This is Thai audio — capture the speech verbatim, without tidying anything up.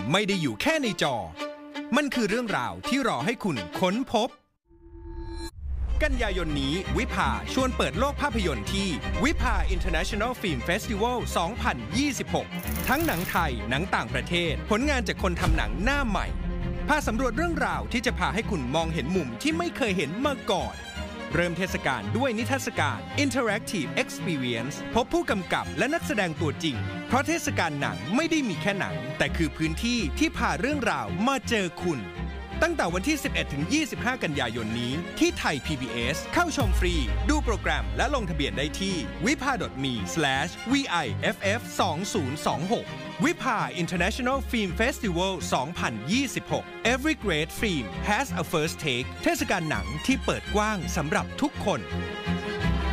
ไม่ได้อยู่แค่ในจอมันคือเรื่องราวที่รอให้คุณค้นพบกันยายนนี้วิภาชวนเปิดโลกภาพยนตร์ที่วิภา International Film Festival สองพันยี่สิบหก ทั้งหนังไทยหนังต่างประเทศผลงานจากคนทำหนังหน้าใหม่พาสำรวจเรื่องราวที่จะพาให้คุณมองเห็นมุมที่ไม่เคยเห็นมาก่อนเริ่มเทศกาลด้วยนิทรรศการ Interactive Experience พบผู้กำกับและนักแสดงตัวจริงเพราะเทศกาลหนังไม่ได้มีแค่หนังแต่คือพื้นที่ที่พาเรื่องราวมาเจอคุณตั้งแต่วันที่ สิบเอ็ดถึงยี่สิบห้า กันยายนนี้ที่ไทย พี บี เอส เข้าชมฟรีดูโปรแกรมและลงทะเบียนได้ที่ วิภา ดอท มี สแลช วี ไอ เอฟ เอฟ สองพันยี่สิบหก วิภา International Film Festival สองพันยี่สิบหก Every great film has a first take เทศกาลหนังที่เปิดกว้างสำหรับทุกคน